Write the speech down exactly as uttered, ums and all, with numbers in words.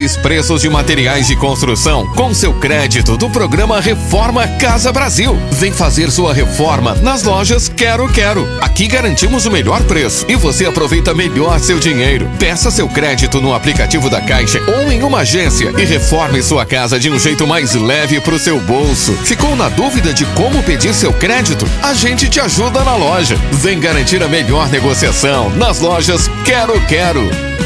melhores preços de materiais de construção com seu crédito do programa Reforma Casa Brasil. Vem fazer sua reforma nas lojas Quero Quero. Aqui garantimos o melhor preço e você aproveita melhor seu dinheiro. Peça seu crédito no aplicativo da Caixa ou em uma agência e reforme sua casa de um jeito mais leve pro seu bolso. Ficou na dúvida de como pedir seu crédito? A gente te ajuda na loja. Vem garantir a melhor negociação nas lojas Quero Quero.